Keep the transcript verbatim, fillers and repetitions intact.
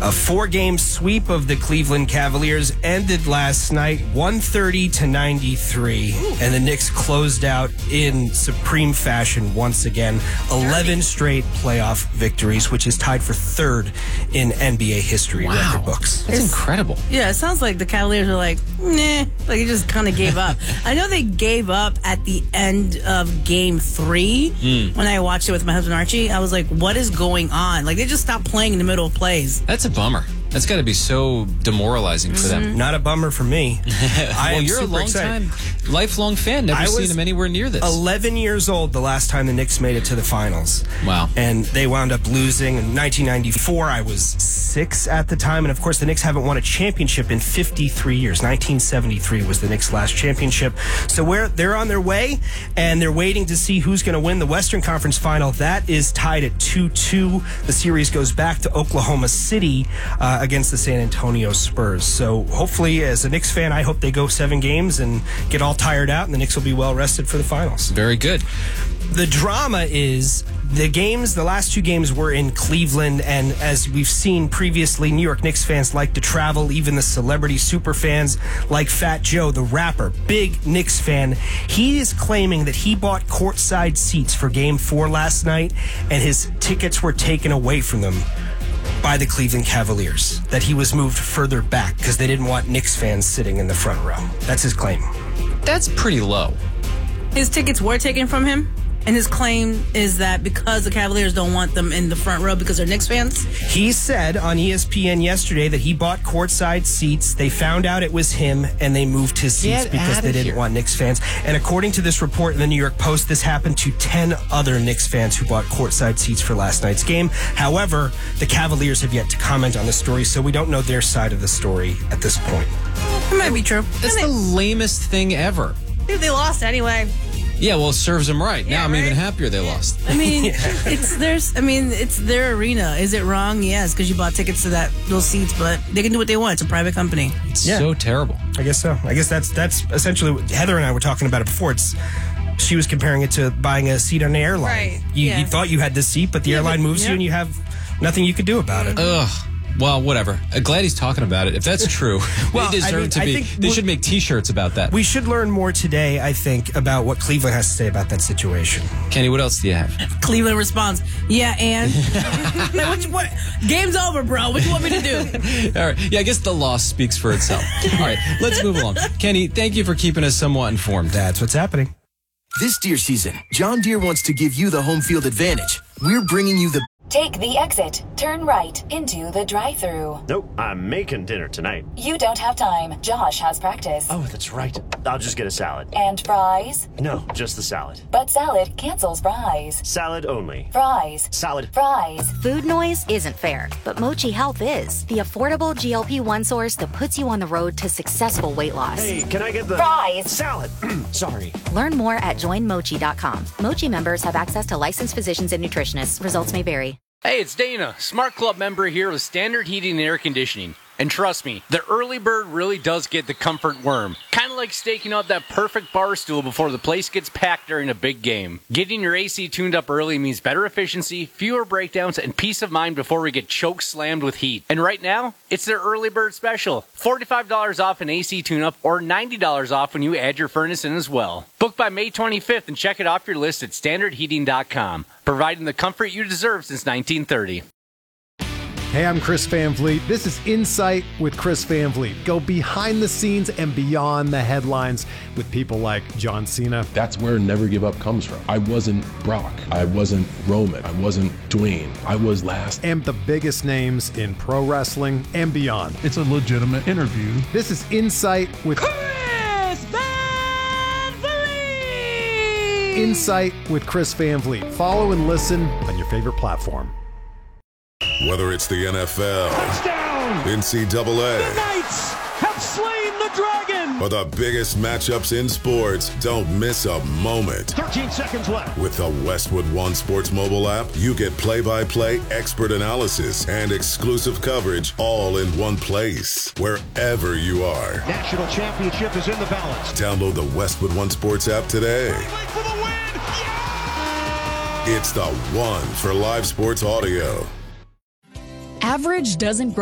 A four-game sweep of the Cleveland Cavaliers ended last night one thirty to ninety-three, and the Knicks closed out in supreme fashion once again. eleven straight playoff victories, which is tied for third in N B A history wow. record books. That's incredible. Yeah, it sounds like the Cavaliers are like, nah, like it just kind of gave up. I know they gave up at the end of game three mm. when I watched it with my husband Archie. I was like, what is going on? Like, they just stopped playing in the middle of plays. That's a bummer. That's got to be so demoralizing mm-hmm. for them. Not a bummer for me. I well, am you're a long excited. time, lifelong fan. Never I seen was them anywhere near this. eleven years old the last time the Knicks made it to the finals. Wow. And they wound up losing in nineteen ninety-four. I was six at the time. And of course, the Knicks haven't won a championship in fifty-three years. nineteen seventy-three was the Knicks' last championship. So we're, they're on their way, and they're waiting to see who's going to win the Western Conference final. That is tied at two two. The series goes back to Oklahoma City uh, against the San Antonio Spurs. So hopefully, as a Knicks fan, I hope they go seven games and get all tired out, and the Knicks will be well rested for the finals. Very good. The drama is the games, the last two games were in Cleveland, and as we've seen previously, New York Knicks fans like to travel, even the celebrity super fans like Fat Joe, the rapper, big Knicks fan. He is claiming that he bought courtside seats for game four last night, and his tickets were taken away from them by the Cleveland Cavaliers, that he was moved further back because they didn't want Knicks fans sitting in the front row. That's his claim. That's pretty low. His tickets were taken from him, and his claim is that because the Cavaliers don't want them in the front row because they're Knicks fans? He said on E S P N yesterday that he bought courtside seats. They found out it was him, and they moved his seats Get because they didn't here. want Knicks fans. And according to this report in the New York Post, this happened to ten other Knicks fans who bought courtside seats for last night's game. However, the Cavaliers have yet to comment on the story, so we don't know their side of the story at this point. It might be true. That's the lamest thing ever. Dude, they lost anyway. Yeah, well, it serves them right. Yeah, now I'm right? even happier they lost. I mean, Yeah. it's there's. I mean, it's their arena. Is it wrong? Yes, because you bought tickets to that those seats, but they can do what they want. It's a private company. It's Yeah. so terrible. I guess so. I guess that's that's essentially what Heather and I were talking about it before. It's she was comparing it to buying a seat on an airline. Right, You, yeah. you thought you had this seat, but the Yeah, airline but- moves yeah. you, and you have nothing you could do about it. Ugh. Well, whatever. I'm glad he's talking about it. If that's true, Well, they deserve I mean, to I be. think They we're- should make T-shirts about that. We should learn more today, I think, about what Cleveland has to say about that situation. Kenny, what else do you have? Cleveland responds, yeah, and what, you- what? Game's over, bro. What do you want me to do? All right. Yeah, I guess the loss speaks for itself. All right, let's move along. Kenny, thank you for keeping us somewhat informed. That's what's happening. This Deere season, John Deere wants to give you the home field advantage. We're bringing you the Take the exit, turn right into the drive-thru. Nope, I'm making dinner tonight. You don't have time. Josh has practice. Oh, that's right. I'll just get a salad. And fries? No, just the salad. But salad cancels fries. Salad only. Fries. Salad. Fries. Food noise isn't fair, but Mochi Health is. The affordable G L P one source that puts you on the road to successful weight loss. Hey, can I get the Fries. salad? Sorry. Learn more at join mochi dot com. Mochi members have access to licensed physicians and nutritionists. Results may vary. Hey, it's Dana, Smart Club member here with Standard Heating and Air Conditioning. And trust me, the early bird really does get the comfort worm. Kind of like staking out that perfect bar stool before the place gets packed during a big game. Getting your A C tuned up early means better efficiency, fewer breakdowns, and peace of mind before we get choke slammed with heat. And right now, it's their early bird special. forty-five dollars off an A C tune-up or ninety dollars off when you add your furnace in as well. Book by May twenty-fifth and check it off your list at standard heating dot com. Providing the comfort you deserve since nineteen thirty. Hey, I'm Chris Van Vliet. This is Insight with Chris Van Vliet. Go behind the scenes and beyond the headlines with people like John Cena. That's where Never Give Up comes from. I wasn't Brock. I wasn't Roman. I wasn't Dwayne. I was last. And the biggest names in pro wrestling and beyond. It's a legitimate interview. This is Insight with Chris Van Vliet. Insight with Chris Van Vliet. Follow and listen on your favorite platform. Whether it's the N F L, Touchdown! N C double A, The Knights have slain the dragon! or the biggest matchups in sports, don't miss a moment. thirteen seconds left. With the Westwood One Sports mobile app, you get play-by-play expert analysis and exclusive coverage all in one place, wherever you are. National championship is in the balance. Download the Westwood One Sports app today. For the win! Yeah! It's the one for live sports audio. Average doesn't